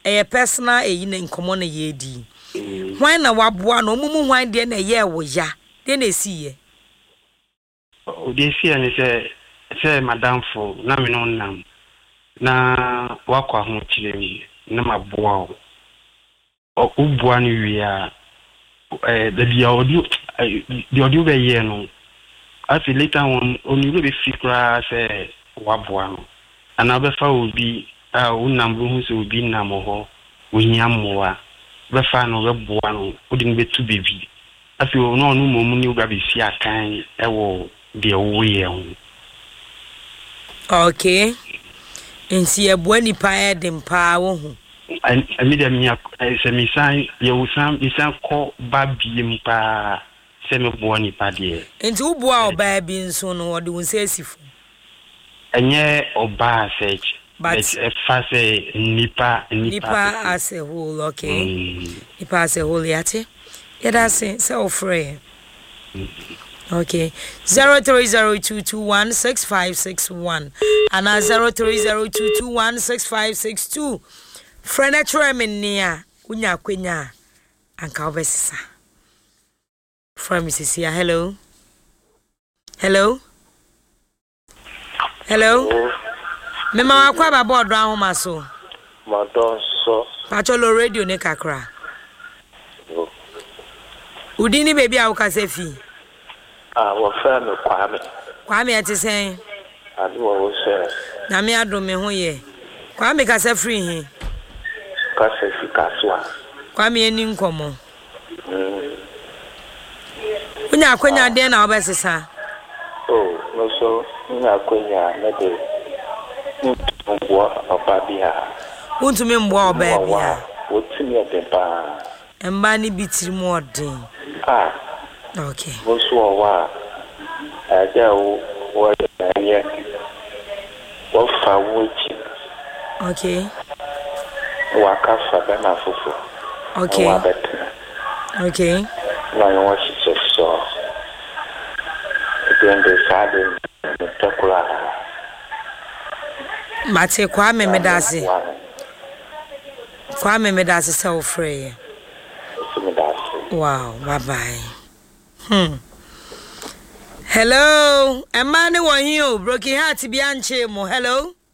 personal ne nkomo na ye di hwan na waboa no mumu hwan de na ye wo ya de na esiye o de si ani se madam fo na me no nam na wakwa ho kire mi na maboa o ubua ni wi a the audio be ye no afi later on oniru be fikra se waboa no ana be fa obi a unambu hu se obi namo ho onyamoa be fa no be boa no odi be tu bebi afi o no no momu ni oba be si akan ewo de wo ye ho okay ensi eboa ni pa edem pa wo hu ami de mi se mi san ye usam isan ko babiem pa se me boa ni pa de enti wo boa oba bi nso no wo de won se asifo enye oba search but fa say nipa as a whole okay nipa as a whole yate yada say free okay 0302216561 and 0302216562 friend tremenia unya kwenya anka obesisa from Mrs. Hello. Mema wakwa ba board ran ho maso. Madon so. Pacholo radio ne kakra. Udini baby a ukase fi. Wo fa me Kwame. Kwame atisen. Ade wo se. Na me adome ho ye. Kwame kase free he. Kase fi kaswa. Kwame eni nkomo. Unya kwenya de na obesesa. Oh, no so unya kwenya na de. Mboa obabia. Untumi mboa obabia. Wotimi odepa. Emba ni bitirimu odin. Okay. Woso wa. Aja wo ya. Wo fa wochi. Okay. Wakafa bana fufu. Okay. Okay. Na yo wa so. Then the side takula. Mate Kwame medase. Kwame medase so free. Wow, bye bye. Hello, Emmanuel here, broken heart bi anche mo. Hello.